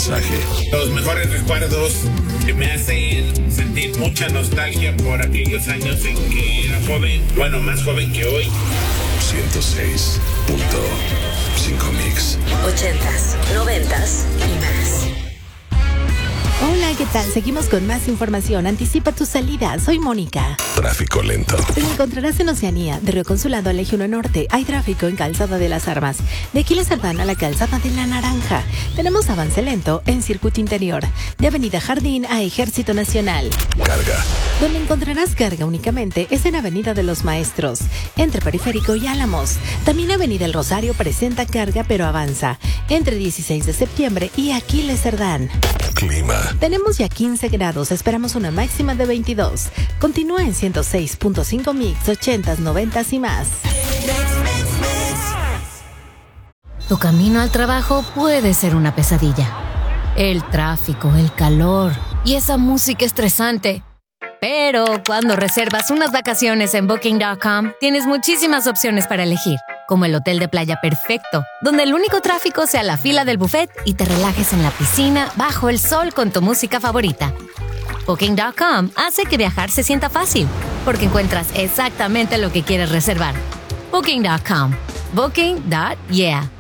mensaje. Los mejores recuerdos que me hacen sentir mucha nostalgia por aquellos años en que era joven, bueno, más joven que hoy. 106.5 Mix. 80s, 90s y más. Hola, ¿qué tal? Seguimos con más información. Anticipa tu salida. Soy Mónica. Tráfico lento. Te encontrarás en Oceanía, de Río Consulado al Eje 1 Norte. Hay tráfico en Calzada de las Armas. De Aquiles Cerdán a la Calzada de la Naranja. Tenemos avance lento en Circuito Interior. De Avenida Jardín a Ejército Nacional. Carga. Donde encontrarás carga únicamente es en Avenida de los Maestros, entre Periférico y Álamos. También Avenida El Rosario presenta carga pero avanza, entre 16 de septiembre y Aquiles Cerdán. Clima. Tenemos ya 15 grados, esperamos una máxima de 22. Continúa en 106.5 Mix, 80s, 90s y más. Tu camino al trabajo puede ser una pesadilla. El tráfico, el calor y esa música estresante. Pero cuando reservas unas vacaciones en Booking.com, tienes muchísimas opciones para elegir, como el hotel de playa perfecto, donde el único tráfico sea la fila del buffet y te relajes en la piscina bajo el sol con tu música favorita. Booking.com hace que viajar se sienta fácil, porque encuentras exactamente lo que quieres reservar. Booking.com. Booking.yeah.